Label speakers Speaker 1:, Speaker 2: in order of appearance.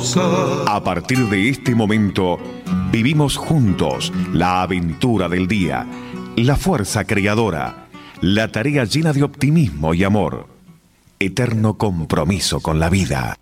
Speaker 1: A partir de este momento, vivimos juntos la aventura del día, la fuerza creadora, la tarea llena de optimismo y amor, eterno compromiso con la vida.